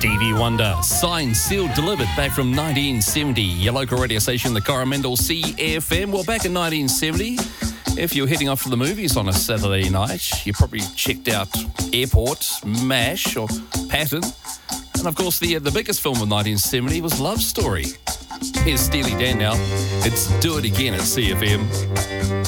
Stevie Wonder, signed, sealed, delivered, back from 1970. Your local radio station, the Coromandel CFM. Well, back in 1970, if you're heading off to the movies on a Saturday night, you probably checked out Airport, MASH, or Patton. And, of course, the biggest film of 1970 was Love Story. Here's Steely Dan now. It's Do It Again at CFM.